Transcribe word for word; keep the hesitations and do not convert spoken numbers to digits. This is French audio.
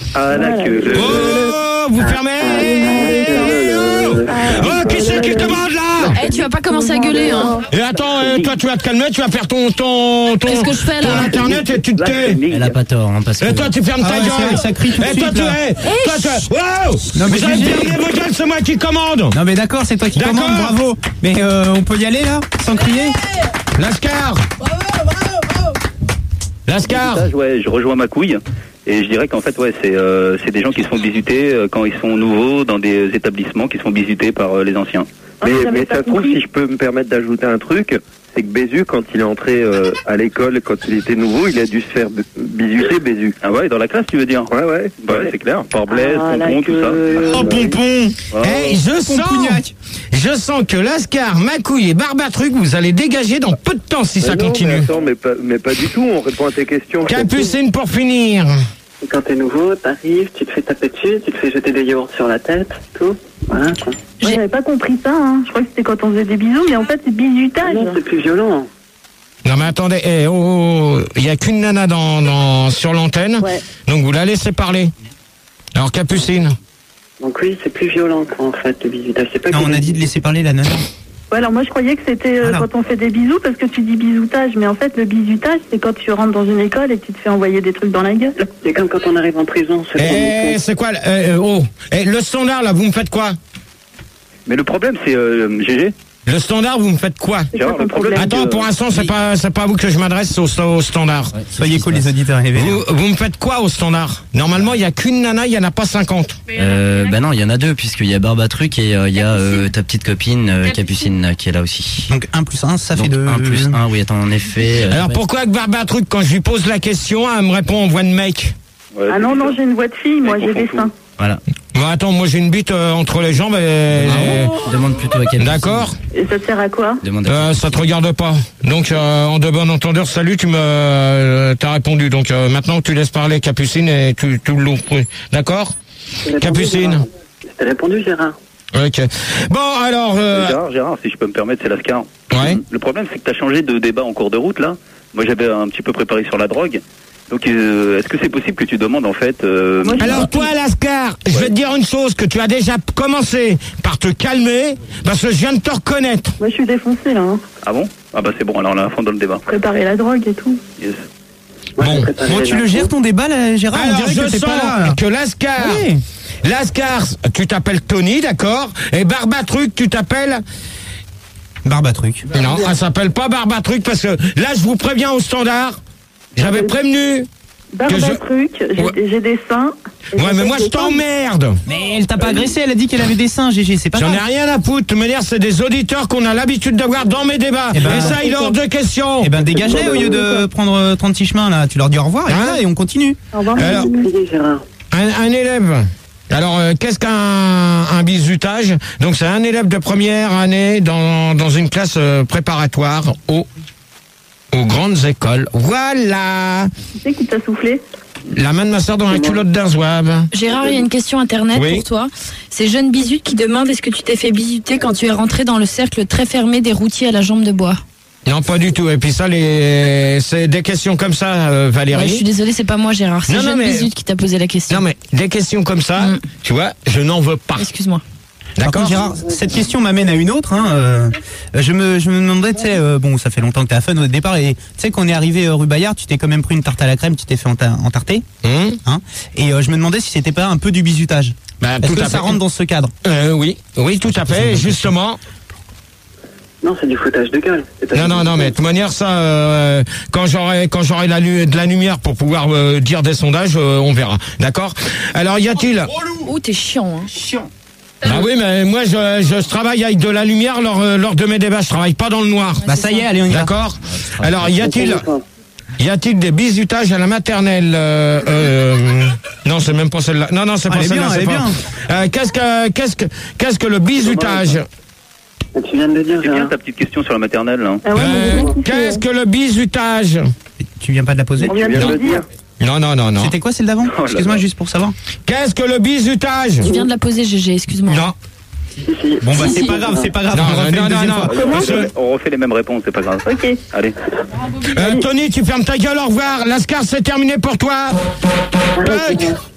Ah, la queue. Oh, vous fermez. Oh, qui c'est qui commande là? Eh, tu vas pas commencer à gueuler, hein. Et attends, euh, toi tu vas te calmer, tu vas faire ton ton ton. Qu'est-ce que je fais là? Ton internet et tu te tais. Elle a pas tort, hein, parce que... Et toi tu fermes ta Ah ouais, gueule. ça- ça crie tout de Et suite, toi tu là. es. Toi tu es. Wow. Non, mais Vous avez Gégé. fermé vos gueules, c'est moi qui commande. Non mais d'accord, c'est toi qui D'accord. commande, bravo. Mais euh, on peut y aller là, sans crier? Lascar. Lascar. Ça, ouais, je rejoins ma couille. Et je dirais qu'en fait, ouais, c'est euh, c'est des gens qui se font bisuter euh, quand ils sont nouveaux dans des établissements qui se font bisuter par euh, les anciens. Mais, mais ça se trouve, si je peux me permettre d'ajouter un truc, c'est que Bézu, quand il est entré euh, à l'école, quand il était nouveau, il a dû se faire b- bisuter Bézu. Ah ouais, dans la classe, tu veux dire? Ouais, ouais. Ouais, c'est clair. Par Blaise, Ah, Pompon, la tout ça. queue. Oh pompon. Oh. Eh, je sens. Pompignac. Je sens que Lascar, Macouille et Barbatruc, vous allez dégager dans peu de temps si Mais ça non, continue. Mais attends, mais pas, mais pas du tout, on répond à tes questions. Capucine pour finir. Quand t'es nouveau, t'arrives, tu te fais taper dessus, tu te fais jeter des yaourts sur la tête, tout. Voilà, quoi. Moi, j'avais pas compris ça, hein. Je crois que c'était quand on faisait des bisous, mais en fait, c'est bisutage. Non, c'est plus violent. Non mais attendez, eh, oh, oh, il y a qu'une nana dans, dans sur l'antenne, Ouais. donc vous la laissez parler. Alors Capucine. Donc oui, c'est plus violent, quoi, en fait, le bisutage. C'est pas Non, que- on a dit de laisser parler la nana. Ouais, alors moi, je croyais que c'était euh, Voilà. quand on fait des bisous, parce que tu dis bisoutage, mais en fait, le bisutage, c'est quand tu rentres dans une école et que tu te fais envoyer des trucs dans la gueule. C'est comme quand on arrive en prison, c'est Eh, c'est quoi le- euh, euh, oh, eh, le standard là, vous me faites quoi? Mais le problème, c'est euh, G G. Le standard, vous me faites quoi? C'est Gérard, quoi le ton problème, problème? Attends, pour l'instant, c'est pas c'est pas à vous que je m'adresse, c'est au, au standard. Ouais, Soyez cool les auditeurs éveillés. Vous, vous me faites quoi au standard? Normalement, il y a qu'une nana, il y en a pas cinquante. Euh, bah non, il y en a deux, puisqu'il y a Barbatruc et euh, il y a euh, ta petite copine euh, Capucine euh, qui est là aussi. Donc un plus un, ça fait Donc deux. un plus un, oui, attends, en effet. euh, Alors ouais. pourquoi que Barbatruc, quand je lui pose la question, elle me répond en voix de mec? Ouais, Ah c'est non, bizarre. non, j'ai une voix de fille, moi, Mais j'ai on s'en des fout. seins. Voilà. Bon, attends, moi j'ai une bite euh, entre les jambes. Et, Demande plutôt à Capucine. D'accord. Et ça te sert à quoi? Demande à Euh, ça te regarde pas. Donc, euh, en de bon entendeur, salut, tu me, euh, t'as répondu. Donc, euh, maintenant, tu laisses parler Capucine et tu, tu l'ouvres. D'accord? T'as répondu, Capucine. Gérard. T'as répondu, Gérard. Ok. Bon, alors, euh, Gérard, Gérard, si je peux me permettre, c'est Lascar. Ouais. Le problème, c'est que tu as changé de débat en cours de route, là. Moi, j'avais un petit peu préparé sur la drogue. Donc, euh, est-ce que c'est possible que tu demandes, en fait... euh, Moi, je- alors toi, Lascar, je vais te dire une chose, que tu as déjà commencé par te calmer, parce que je viens de te reconnaître. Moi, je suis défoncée, là, hein. Ah bon? Ah bah c'est bon, alors on est à fond dans le débat. Préparer la drogue et tout. Yes. Moi, Bon. j'ai préparé Bon, les tu le infos. gères ton débat là, Gérard? On Alors, dirait je que t'es sens pas là. là. que Lascar, Oui. Lascar, tu t'appelles Tony, d'accord? Et Barbatruc, tu t'appelles... Barbatruc. Non, elle s'appelle pas Barbatruc, parce que là, je vous préviens au standard, j'avais prévenu... Barbatruc, j'ai Ouais. j'ai des seins. Et Ouais, mais j'ai moi, des je t'emmerde. Mais elle t'a pas agressé, elle a dit qu'elle avait des seins, Gégé, c'est pas J'en ai grave. rien à foutre. De toute manière, c'est des auditeurs qu'on a l'habitude d'avoir dans mes débats. Eh ben, et ça, il est hors de question. Eh ben dégage-les au lieu de prendre euh, trente-six chemins là, tu leur dis au revoir et, Hein voilà, et on continue. Au revoir. Alors, Criez, Gérard. un, un élève. Alors, euh, qu'est-ce qu'un un bisutage? Donc, c'est un élève de première année dans, dans une classe euh, préparatoire au, aux grandes écoles. Voilà. Qui c'est qui t'a soufflé? La main de ma soeur dans la culotte d'un zouave. Gérard, il y a une question internet Oui. pour toi. C'est Jeune Bisute qui demande est-ce que tu t'es fait bisuter quand tu es rentré dans le cercle très fermé des routiers à la jambe de bois? Non, pas du tout. Et puis ça, les, c'est des questions comme ça, euh, Valérie. Ouais, je suis désolée, c'est pas moi, Gérard. C'est Non, non, Jeune mais- Bisute qui t'a posé la question. Non, mais des questions comme ça, Mm. tu vois, je n'en veux pas. Excuse-moi. Par D'accord? contre, Gérard, cette question m'amène à une autre. Hein, euh, je me, je me demandais, tu sais, euh, bon, ça fait longtemps que t'es à Fun au départ, et tu sais qu'on est arrivé euh, rue Bayard, tu t'es quand même pris une tarte à la crème, tu t'es fait enta- entarter, Hum hein, et euh, je me demandais si c'était pas un peu du bisutage. Bah, Est-ce tout que à ça fait. rentre dans ce cadre? Euh, oui, oui, tout à fait. Justement. Non, c'est du foutage de gueule. C'est pas Non, du non, non, mais de toute manière, ça, euh, quand j'aurai, quand j'aurai la lu- de la lumière pour pouvoir euh, dire des sondages, euh, on verra. D'accord? Alors, y a-t-il? Oh, t'es chiant, hein. Ah oui, mais moi, je, je travaille avec de la lumière lors, euh, lors de mes débats. Je travaille pas dans le noir. Bah ça y est, allez, on y va. D'accord? Alors, y a-t-il, D'accord. y a-t-il des bisutages à la maternelle? euh, euh, Non, c'est même pas celle-là. Non, non, c'est Ah, pas elle est celle-là. bien, c'est elle est pas. Euh, qu'est-ce que, qu'est-ce que, qu'est-ce que le bisutage? Tu viens de le dire, C'est bien Gérard. ta petite question sur la maternelle, là. Ah ouais, mais j'ai Euh, bien kiffé. qu'est-ce que le bisutage? Tu viens pas de la poser? On vient de Tu viens le de le dire. Non, non, non, non. C'était quoi celle d'avant? là Excuse-moi, là. juste pour savoir. Qu'est-ce que le bisutage? Tu viens de la poser, G G, excuse-moi. Non. Si, si. Bon bah Si, c'est si. pas grave, c'est pas grave. Non, on refait non, une non, deuxième non. fois. On refait- On refait les mêmes réponses, c'est pas grave. Ok. Allez. Euh, Tony, tu fermes ta gueule, au revoir. Lascar, c'est terminé pour toi. Puck.